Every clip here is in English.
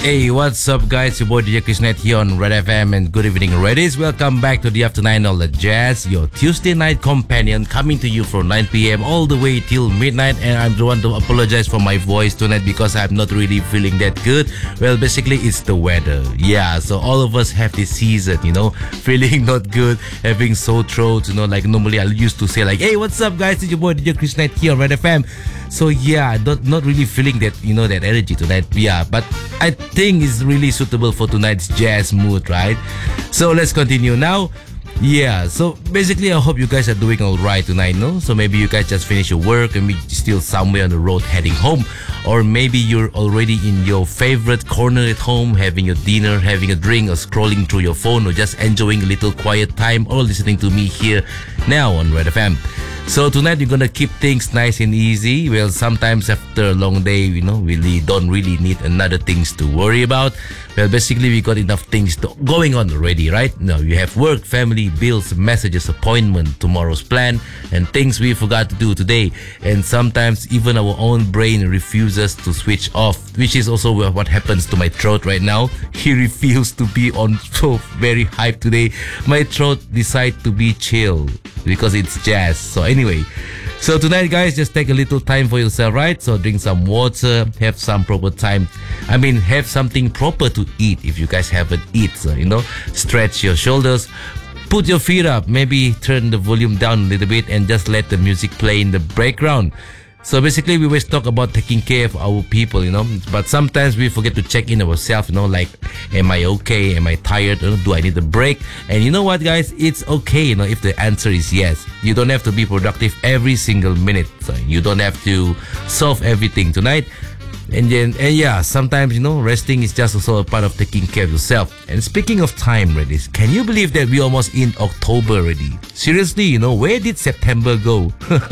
Hey, what's up, guys? Your boy DJ Krishnet here on Red FM, and good evening, Reddies. Welcome back to the After 9 All The Jazz, your Tuesday night companion, coming to you from 9 p.m. all the way till midnight. And I'm the one to apologize for my voice tonight because I'm not really feeling that good. Well, basically, it's the weather. Yeah, so all of us have this season, feeling not good, having sore throats, like normally I used to say like, hey, what's up, guys? It's your boy DJ Krishnet here on Red FM. So yeah, not really feeling that, that energy tonight. Yeah, but I think it's really suitable for tonight's jazz mood, right? So let's continue now. Yeah, so basically I hope you guys are doing alright tonight, no? So maybe you guys just finished your work and maybe still somewhere on the road heading home. Or maybe you're already in your favorite corner at home, having your dinner, having a drink, or scrolling through your phone, or just enjoying a little quiet time, or listening to me here now on Red FM. So tonight we're gonna keep things nice and easy. Well, sometimes after a long day, we don't really need another things to worry about. Well, basically we got enough things going on already, right? Now you have work, family, bills, messages, appointment, tomorrow's plan, and things we forgot to do today. And sometimes even our own brain refuses to switch off, which is also what happens to my throat right now. He refused to be on so very hype today. My throat decided to be chill because it's jazz. So anyway, so tonight, guys, just take a little time for yourself, right? So drink some water, have some proper time. Have something proper to eat if you guys haven't eaten. So, stretch your shoulders, put your feet up, maybe turn the volume down a little bit and just let the music play in the background. So basically, we always talk about taking care of our people, but sometimes we forget to check in ourselves, like, am I okay? Am I tired? Do I need a break? And you know what, guys? It's okay, if the answer is yes. You don't have to be productive every single minute. So you don't have to solve everything tonight. And yeah, sometimes, resting is just also a part of taking care of yourself. And speaking of time, Reddies, can you believe that we're almost in October already? Seriously, where did September go?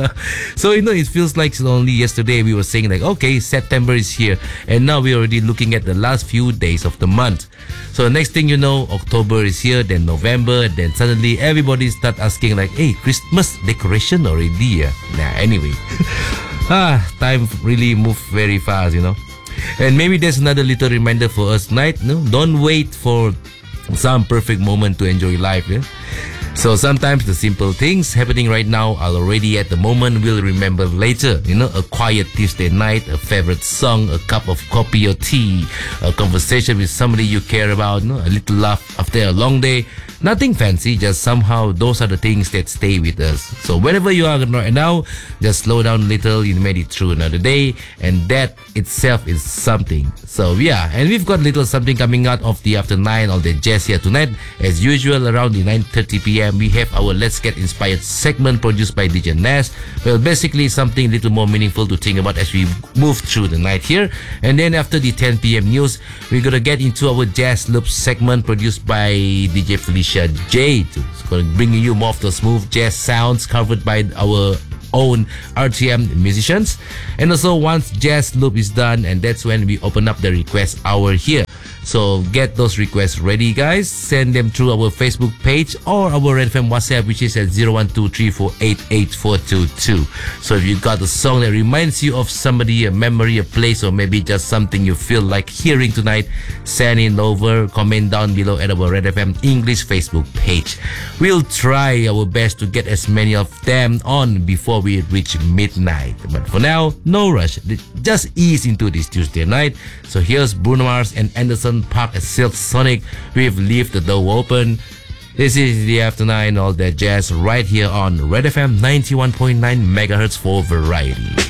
So, it feels like only yesterday we were saying like, okay, September is here. And now we're already looking at the last few days of the month. So the next thing you know, October is here, then November, then suddenly everybody start asking like, hey, Christmas decoration already? Anyway. Time really moves very fast, And maybe there's another little reminder for us tonight. Don't wait for some perfect moment to enjoy life. So sometimes the simple things happening right now are already at the moment we'll remember later. A quiet Tuesday night, a favorite song, a cup of coffee or tea, a conversation with somebody you care about, a little laugh after a long day. Nothing fancy, just somehow those are the things that stay with us. So wherever you are right now, just slow down a little. You made it through another day, and that itself is something. So yeah, and we've got little something coming out of the After 9 All The Jazz here tonight. As usual, around the 9:30 p.m. we have our Let's Get Inspired segment produced by DJ Nas. Well, basically something a little more meaningful to think about as we move through the night here. And then after the 10 p.m. news, we're gonna get into our Jazz Loop segment produced by DJ Felicia J. It's gonna bring you more of the smooth jazz sounds covered by our own RTM musicians. And also once Jazz Loop is done, and that's when we open up the request hour here. So get those requests ready, guys. Send them through our Facebook page or our Red FM WhatsApp, which is at 01234888422. So if you got a song that reminds you of somebody, a memory, a place, or maybe just something you feel like hearing tonight, send it over, comment down below at our Red FM English Facebook page. We'll try our best to get as many of them on before we reach midnight. But for now, no rush. Just ease into this Tuesday night. So here's Bruno Mars and Anderson .Paak at Silk Sonic with Leave the Door Open. This is the After 9 All That Jazz right here on Red FM 91.9 MHz for Variety.